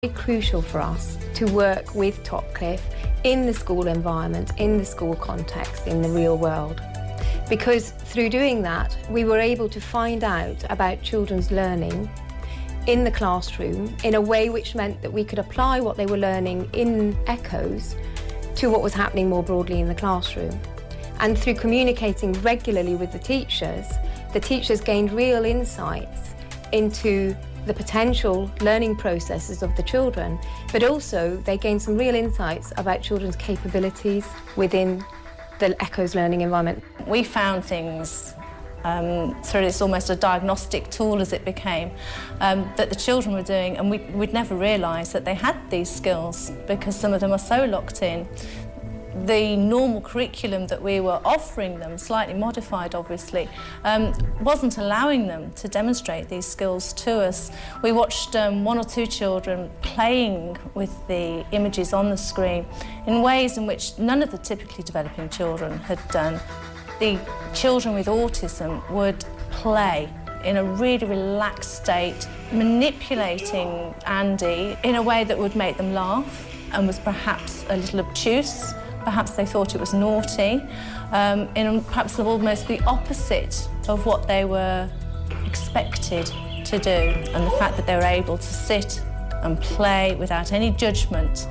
Crucial for us to work with Topcliffe in the school environment, in the school context, in the real world. Because through doing that, we were able to find out about children's learning in the classroom in a way which meant that we could apply what they were learning in Echoes to what was happening more broadly in the classroom. And through communicating regularly with the teachers gained real insights into the potential learning processes of the children, but also they gained some real insights about children's capabilities within the Echoes learning environment. We found things through this almost a diagnostic tool as it became, that the children were doing, and we'd never realised that they had these skills because some of them are so locked in. The normal curriculum that we were offering them, slightly modified obviously, wasn't allowing them to demonstrate these skills to us. We watched one or two children playing with the images on the screen in ways in which none of the typically developing children had done. The children with autism would play in a really relaxed state, manipulating Andy in a way that would make them laugh and was perhaps a little obtuse. Perhaps they thought it was naughty, in perhaps almost the opposite of what they were expected to do. And the fact that they were able to sit and play without any judgment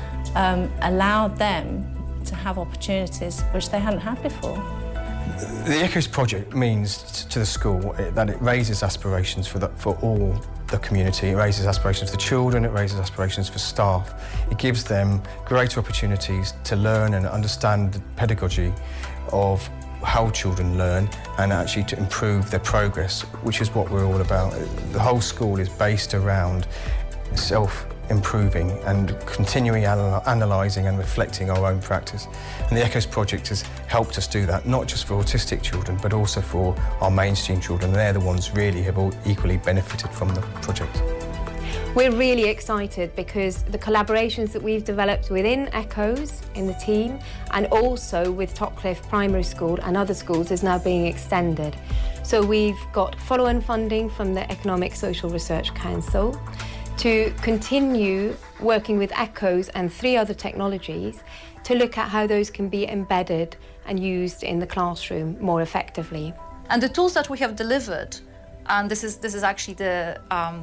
allowed them to have opportunities which they hadn't had before. The Echoes project means to the school that it raises aspirations for all the community. It raises aspirations for children, it raises aspirations for staff. It gives them greater opportunities to learn and understand the pedagogy of how children learn and actually to improve their progress, which is what we're all about. The whole school is based around self-improving and continually analysing and reflecting our own practice. And the Echoes project has helped us do that, not just for autistic children, but also for our mainstream children. They're the ones really have all equally benefited from the project. We're really excited because the collaborations that we've developed within Echoes in the team and also with Topcliffe Primary School and other schools is now being extended. So we've got follow-on funding from the Economic Social Research Council to continue working with Echoes and 3 other technologies to look at how those can be embedded and used in the classroom more effectively. And the tools that we have delivered, and this is actually the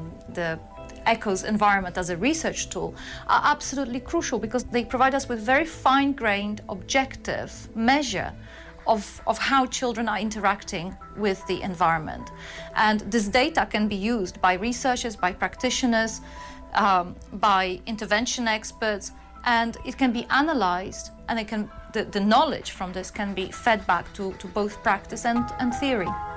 Echoes environment as a research tool, are absolutely crucial because they provide us with very fine-grained, objective measure of how children are interacting with the environment. And this data can be used by researchers, by practitioners, by intervention experts, and it can be analysed, and the knowledge from this can be fed back to both practice and theory.